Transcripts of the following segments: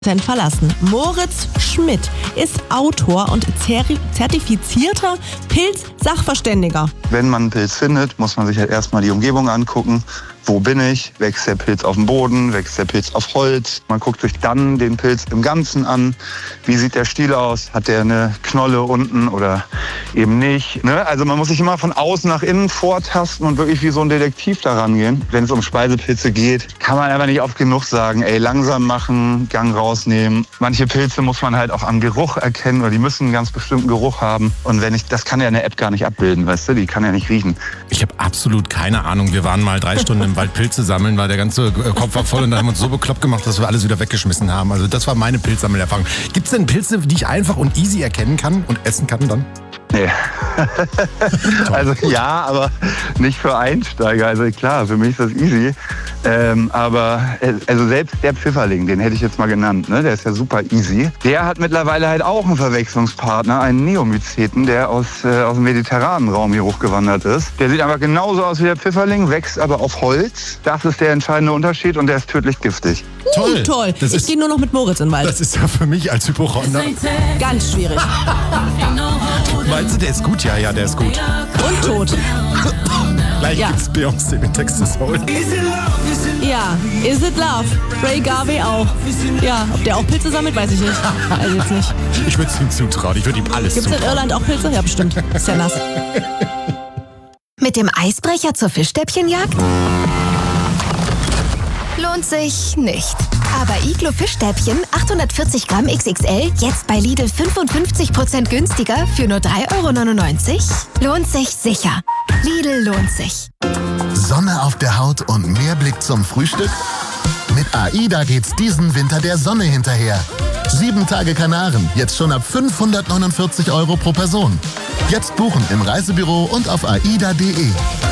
verlassen. Moritz Schmidt ist Autor und zertifizierter Pilz-Sachverständiger. Wenn man einen Pilz findet, muss man sich halt erstmal die Umgebung angucken. Wo bin ich? Wächst der Pilz auf dem Boden? Wächst der Pilz auf Holz? Man guckt sich dann den Pilz im Ganzen an. Wie sieht der Stiel aus? Hat der eine Knolle unten oder eben nicht? Ne? Also man muss sich immer von außen nach innen vortasten und wirklich wie so ein Detektiv daran gehen. Wenn es um Speisepilze geht, kann man einfach nicht oft genug sagen, langsam machen, Gang rausnehmen. Manche Pilze muss man halt auch am Geruch erkennen oder die müssen einen ganz bestimmten Geruch haben. Und das kann ja eine App gar nicht abbilden, weißt du? Die kann ja nicht riechen. Ich habe absolut keine Ahnung. Wir waren mal 3 Stunden im Wald Pilze sammeln, weil der ganze Kopf war voll und dann haben wir uns so bekloppt gemacht, dass wir alles wieder weggeschmissen haben. Also das war meine Pilzsammelerfahrung. Gibt es denn Pilze, die ich einfach und easy erkennen kann und essen kann dann? Nee. Also ja, aber nicht für Einsteiger. Also klar, für mich ist das easy. Aber also selbst der Pfifferling, den hätte ich jetzt mal genannt, ne? Der ist ja super easy. Der hat mittlerweile halt auch einen Verwechslungspartner, einen Neomyceten, der aus dem mediterranen Raum hier hochgewandert ist. Der sieht einfach genauso aus wie der Pfifferling, wächst aber auf Holz. Das ist der entscheidende Unterschied und der ist tödlich giftig. Toll. Ich gehe nur noch mit Moritz in den Wald. Das ist ja für mich als Hypochonder ganz schwierig. Meinst du, der ist gut? Ja, der ist gut. Und tot. Gleich gibt's Beyoncé mit Texas Soul. Ja, Is It Love? Ray Garvey auch. Ja, ob der auch Pilze sammelt, weiß ich nicht. Also jetzt nicht. Ich würde es ihm zutrauen. Ich würde ihm alles Gibt's zutrauen. in Irland auch Pilze? Ja, bestimmt. Ist ja nass. Mit dem Eisbrecher zur Fischstäbchenjagd? Lohnt sich nicht. Aber Iglo Fischstäbchen 840 Gramm XXL jetzt bei Lidl 55% günstiger für nur 3,99 €? Lohnt sich sicher. Lidl lohnt sich. Sonne auf der Haut und mehr Blick zum Frühstück? Mit AIDA geht's diesen Winter der Sonne hinterher. 7 Tage Kanaren, jetzt schon ab 549 € pro Person. Jetzt buchen im Reisebüro und auf aida.de.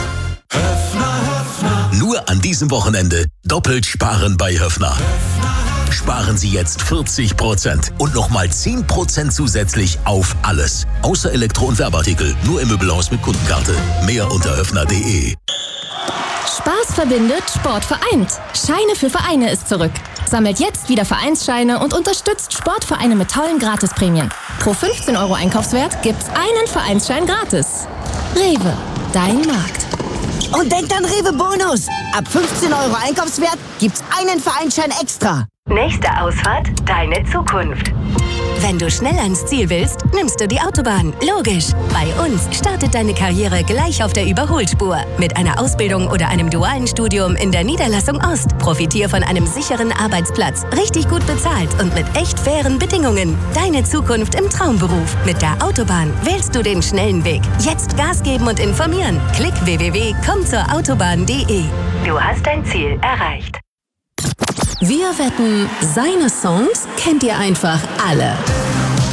Nur an diesem Wochenende doppelt sparen bei Höffner. Sparen Sie jetzt 40% und nochmal 10% zusätzlich auf alles. Außer Elektro- und Werbeartikel, nur im Möbelhaus mit Kundenkarte. Mehr unter höffner.de. Spaß verbindet, Sport vereint. Scheine für Vereine ist zurück. Sammelt jetzt wieder Vereinsscheine und unterstützt Sportvereine mit tollen Gratisprämien. Pro 15 € Einkaufswert gibt's einen Vereinsschein gratis. Rewe, dein Markt. Und denkt an Rewe Bonus. Ab 15 € Einkaufswert gibt's einen Vereinsschein extra. Nächste Ausfahrt, deine Zukunft. Wenn du schnell ans Ziel willst, nimmst du die Autobahn. Logisch. Bei uns startet deine Karriere gleich auf der Überholspur. Mit einer Ausbildung oder einem dualen Studium in der Niederlassung Ost. Profitier von einem sicheren Arbeitsplatz, richtig gut bezahlt und mit echt fairen Bedingungen. Deine Zukunft im Traumberuf. Mit der Autobahn wählst du den schnellen Weg. Jetzt Gas geben und informieren. Klick www.kommzurautobahn.de. Du hast dein Ziel erreicht. Wir wetten, seine Songs kennt ihr einfach alle.